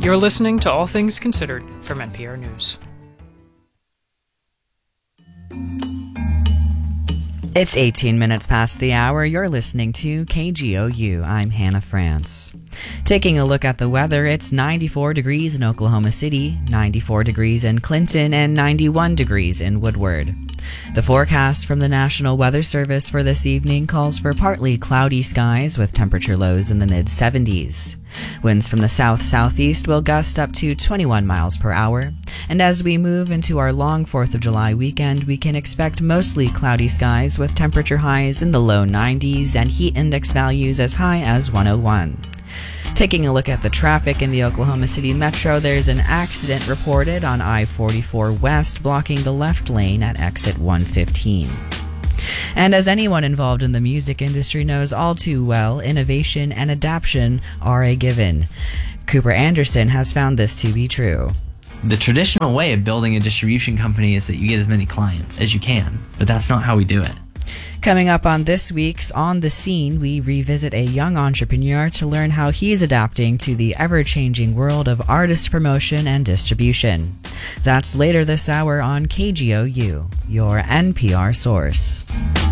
You're listening to All Things Considered from NPR News. It's 18 minutes past the hour. You're listening to KGOU. I'm Hannah France. Taking a look at the weather, it's 94 degrees in Oklahoma City, 94 degrees in Clinton, and 91 degrees in Woodward. The forecast from the National Weather Service for this evening calls for partly cloudy skies with temperature lows in the mid-70s. Winds from the south-southeast will gust up to 21 miles per hour. And as we move into our long 4th of July weekend, we can expect mostly cloudy skies with temperature highs in the low 90s and heat index values as high as 101. Taking a look at the traffic in the Oklahoma City Metro, there's an accident reported on I-44 West blocking the left lane at exit 115. And as anyone involved in the music industry knows all too well, innovation and adaptation are a given. Cooper Anderson has found this to be true. The traditional way of building a distribution company is that you get as many clients as you can, but that's not how we do it. Coming up on this week's On the Scene, we revisit a young entrepreneur to learn how he's adapting to the ever-changing world of artist promotion and distribution. That's later this hour on KGOU, your NPR source.